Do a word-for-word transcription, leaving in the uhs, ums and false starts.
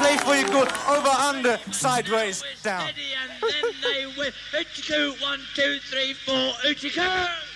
play for you good. Over, under, sideways, down. And then they win. Hoochie-coo, one, two, three, four, hoochie-coo.